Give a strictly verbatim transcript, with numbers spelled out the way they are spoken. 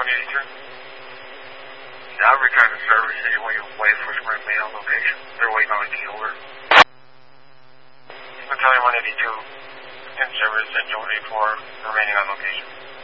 one eighty-two. Now return to service. Are you waiting for some remaining on location? They're waiting on a key order. Battalion one eighty-two in service at Joe eighty-four, remaining on location.